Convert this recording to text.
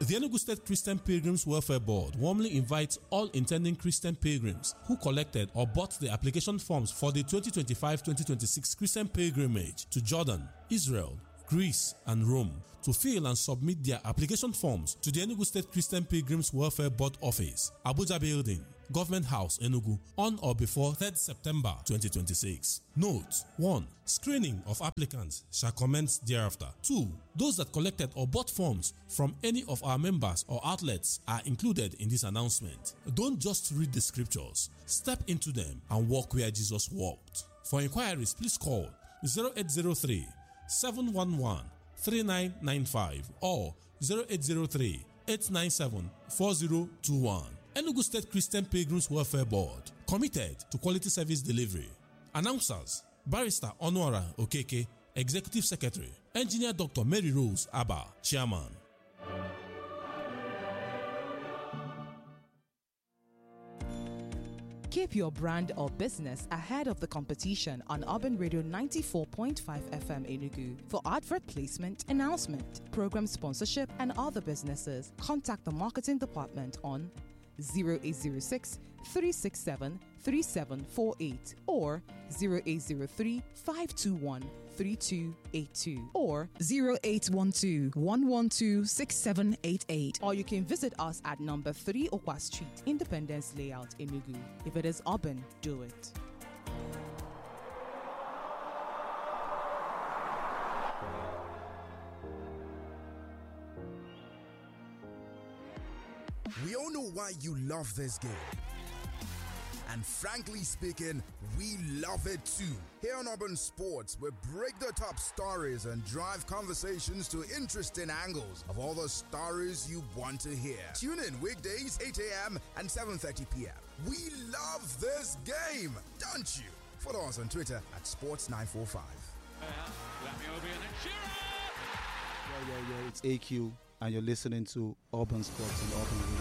The Enugu State Christian Pilgrims Welfare Board warmly invites all intending Christian pilgrims who collected or bought the application forms for the 2025-2026 Christian pilgrimage to Jordan, Israel, Greece, and Rome to fill and submit their application forms to the Enugu State Christian Pilgrims Welfare Board Office, Abuja Building, Government House, Enugu, on or before 3rd September 2026. Note: 1. Screening of applicants shall commence thereafter. 2. Those that collected or bought forms from any of our members or outlets are included in this announcement. Don't just read the scriptures. Step into them and walk where Jesus walked. For inquiries, please call 0803 711 3995 or 0803 897 4021. Enugu State Christian Pilgrims Welfare Board, committed to quality service delivery. Announcers: Barrister Onwara Okeke, Executive Secretary; Engineer Dr. Mary Rose Abba, Chairman. Keep your brand or business ahead of the competition on Urban Radio 94.5 FM Enugu. For advert placement, announcement, program sponsorship, and other businesses, contact the marketing department on 0806 367 3748 or 0803 521 3282 or 0812 112 6788, or you can visit us at number 3 Okwa Street, Independence Layout, Enugu. If it is urban, do it. We all know why you love this game. And frankly speaking, we love it too. Here on Urban Sports, we break the top stories and drive conversations to interesting angles of all the stories you want to hear. Tune in weekdays 8 a.m. and 7:30 p.m. We love this game, don't you? Follow us on Twitter at Sports945. Yo, it's AQ, and you're listening to Urban Sports and Urban Radio.